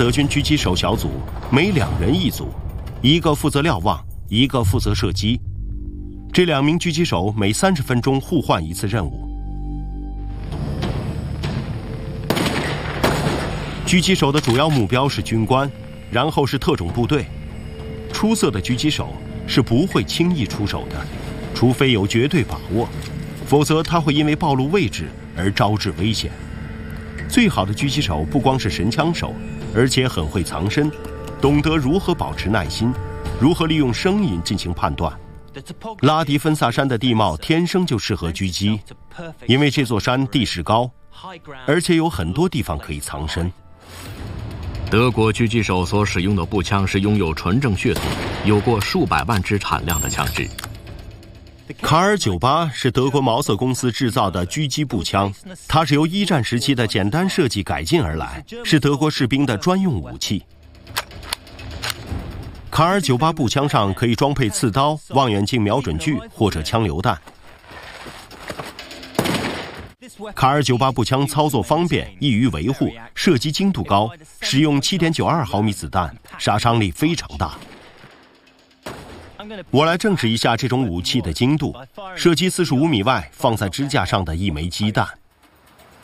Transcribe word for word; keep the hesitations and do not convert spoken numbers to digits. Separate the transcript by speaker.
Speaker 1: 德军狙击手小组每两人一组，一个负责瞭望，一个负责射击。这两名狙击手每三十分钟互换一次任务。狙击手的主要目标是军官，然后是特种部队。出色的狙击手是不会轻易出手的，除非有绝对把握，否则他会因为暴露位置而招致危险。最好的狙击手不光是神枪手，而且很会藏身，懂得如何保持耐心，如何利用声音进行判断。拉迪芬萨山的地貌天生就适合狙击，因为这座山地势高，而且有很多地方可以藏身。
Speaker 2: 德国狙击手所使用的步枪是拥有纯正血统、有过数百万支产量的枪支。
Speaker 1: 卡尔九八是德国毛瑟公司制造的狙击步枪，它是由一战时期的简单设计改进而来，是德国士兵的专用武器。卡尔九八步枪上可以装配刺刀、望远镜瞄准具或者枪榴弹。卡尔九八步枪操作方便，易于维护，射击精度高，使用 七点九二毫米子弹，杀伤力非常大。我来证实一下这种武器的精度。射击四十五米外放在支架上的一枚鸡蛋，